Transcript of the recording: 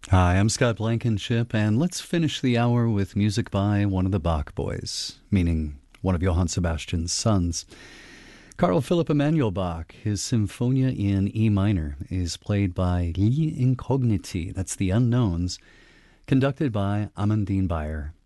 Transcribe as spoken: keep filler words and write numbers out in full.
Hi, I'm Scott Blankenship, and let's finish the hour with music by one of the Bach boys, meaning one of Johann Sebastian's sons. Carl Philipp Emanuel Bach, his Symphonia in E minor, is played by Gli Incogniti, that's the Unknowns, conducted by Amandine Bayer.